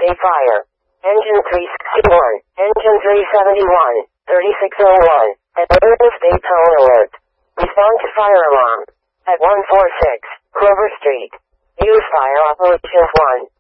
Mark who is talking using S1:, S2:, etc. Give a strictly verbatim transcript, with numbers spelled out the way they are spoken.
S1: A fire. Engine three sixty-one. Engine three seventy-one. thirty-six oh one. Atlanta State Toll Alert. Respond to fire alarm. At one forty-six, Clover Street. Use fire operations one.